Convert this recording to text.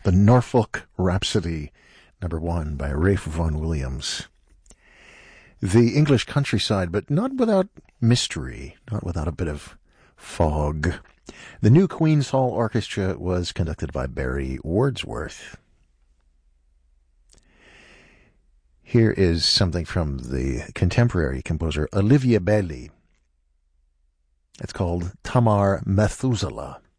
The Norfolk Rhapsody, number 1 by Ralph Vaughan Williams. The English countryside, but not without mystery, not without a bit of fog. The new Queen's Hall Orchestra was conducted by Barry Wordsworth. Here is something from the contemporary composer Olivia Belli. It's called Tamar Methuselah.